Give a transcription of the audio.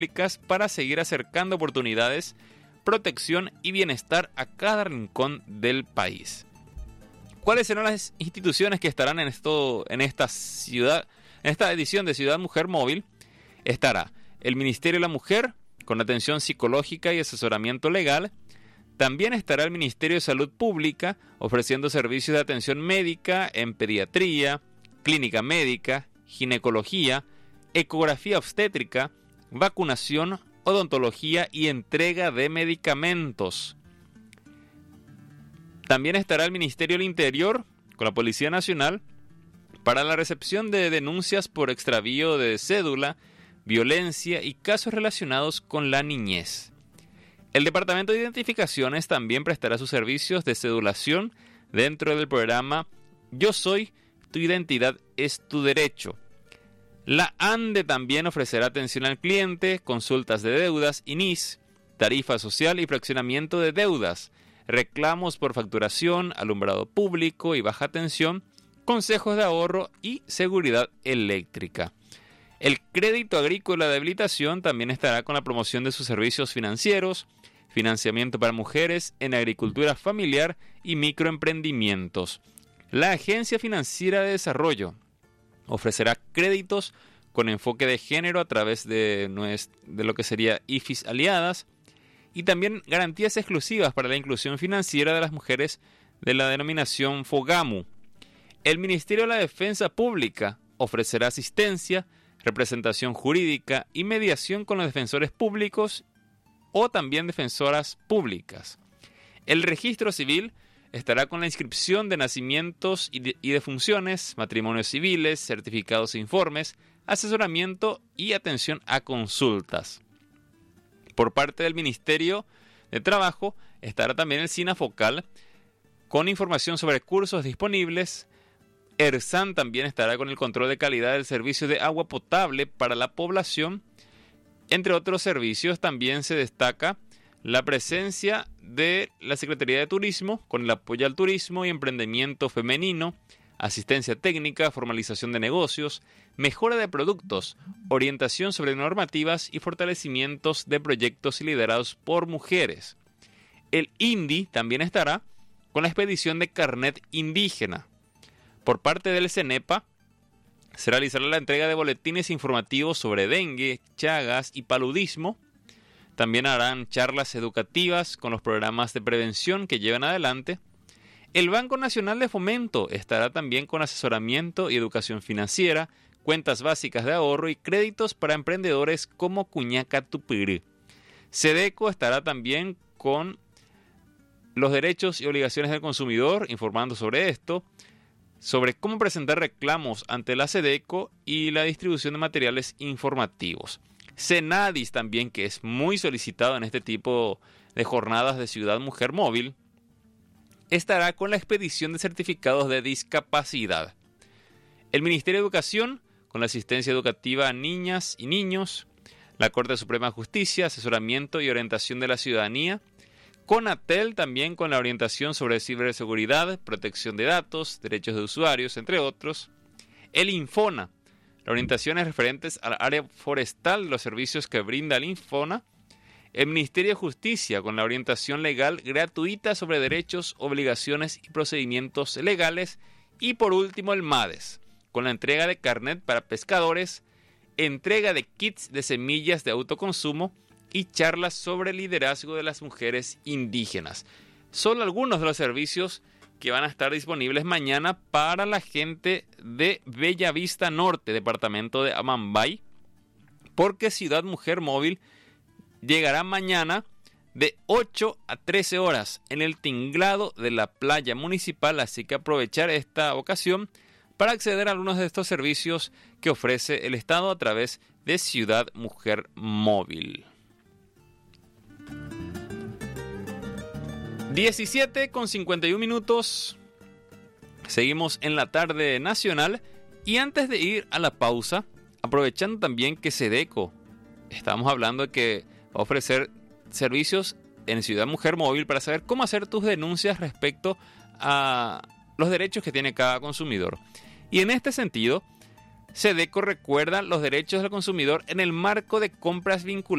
públicas para seguir acercando oportunidades, protección y bienestar a cada rincón del país. ¿Cuáles serán las instituciones que estarán en esta edición de Ciudad Mujer Móvil? Estará el Ministerio de la Mujer, con atención psicológica y asesoramiento legal. También estará el Ministerio de Salud Pública, ofreciendo servicios de atención médica en pediatría, clínica médica, ginecología, ecografía obstétrica, vacunación, odontología y entrega de medicamentos. También estará el Ministerio del Interior, con la Policía Nacional, para la recepción de denuncias por extravío de cédula, violencia y casos relacionados con la niñez. El Departamento de Identificaciones también prestará sus servicios de cedulación dentro del programa Yo Soy, tu identidad es tu derecho. La ANDE también ofrecerá atención al cliente, consultas de deudas, INIS, tarifa social y fraccionamiento de deudas, reclamos por facturación, alumbrado público y baja tensión, consejos de ahorro y seguridad eléctrica. El Crédito Agrícola de Habilitación también estará con la promoción de sus servicios financieros, financiamiento para mujeres en agricultura familiar y microemprendimientos. La Agencia Financiera de Desarrollo ofrecerá créditos con enfoque de género a través de lo que sería IFIS Aliadas y también garantías exclusivas para la inclusión financiera de las mujeres de la denominación FOGAMU. El Ministerio de la Defensa Pública ofrecerá asistencia, representación jurídica y mediación con los defensores públicos o también defensoras públicas. El Registro Civil estará con la inscripción de nacimientos y defunciones, matrimonios civiles, certificados e informes, asesoramiento y atención a consultas. Por parte del Ministerio de Trabajo estará también el SINAFOCAL con información sobre cursos disponibles. ERSAN también estará con el control de calidad del servicio de agua potable para la población. Entre otros servicios también se destaca la presencia de la Secretaría de Turismo con el apoyo al turismo y emprendimiento femenino, asistencia técnica, formalización de negocios, mejora de productos, orientación sobre normativas y fortalecimientos de proyectos liderados por mujeres. El INDI también estará con la expedición de carnet indígena. Por parte del CENEPA se realizará la entrega de boletines informativos sobre dengue, chagas y paludismo. También harán charlas educativas con los programas de prevención que llevan adelante. El Banco Nacional de Fomento estará también con asesoramiento y educación financiera, cuentas básicas de ahorro y créditos para emprendedores como Cuñaca Tupiri. SEDECO estará también con los derechos y obligaciones del consumidor, informando sobre esto, sobre cómo presentar reclamos ante la SEDECO y la distribución de materiales informativos. CENADIS también, que es muy solicitado en este tipo de jornadas de Ciudad Mujer Móvil, estará con la expedición de certificados de discapacidad. El Ministerio de Educación, con la asistencia educativa a niñas y niños. La Corte Suprema de Justicia, asesoramiento y orientación de la ciudadanía. CONATEL también con la orientación sobre ciberseguridad, protección de datos, derechos de usuarios, entre otros. El Infona, las orientaciones referentes al área forestal, los servicios que brinda el Infona. El Ministerio de Justicia con la orientación legal gratuita sobre derechos, obligaciones y procedimientos legales. Y por último el MADES, con la entrega de carnet para pescadores, entrega de kits de semillas de autoconsumo y charlas sobre liderazgo de las mujeres indígenas. Son algunos de los servicios que van a estar disponibles mañana para la gente de Bellavista Norte, departamento de Amambay, porque Ciudad Mujer Móvil llegará mañana de 8 a 13 horas en el tinglado de la playa municipal, así que aprovechar esta ocasión para acceder a algunos de estos servicios que ofrece el Estado a través de Ciudad Mujer Móvil. 17:51. Seguimos en la tarde nacional y antes de ir a la pausa, aprovechando también que SEDECO, estamos hablando de que va a ofrecer servicios en Ciudad Mujer Móvil para saber cómo hacer tus denuncias respecto a los derechos que tiene cada consumidor. Y en este sentido, SEDECO recuerda los derechos del consumidor en el marco de compras vinculadas